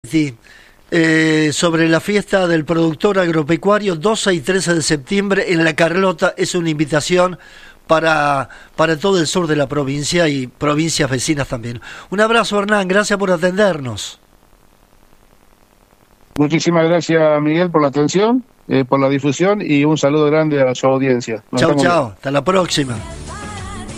Sí, sobre la fiesta del productor agropecuario 12 y 13 de septiembre en La Carlota. Es una invitación para todo el sur de la provincia y provincias vecinas también. Un abrazo, Hernán, gracias por atendernos. Muchísimas gracias, Miguel, por la atención, por la difusión y un saludo grande a su audiencia. Nos Chau, estamos viendo. chau, hasta la próxima.